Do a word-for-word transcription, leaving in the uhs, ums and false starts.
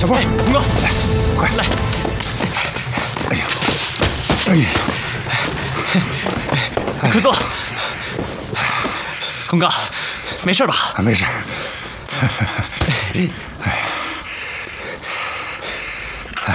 小峰， 洪哥， 来，快来！ 哎呀，哎呀， 快坐。洪哥，没事吧？ 没事。哎呀，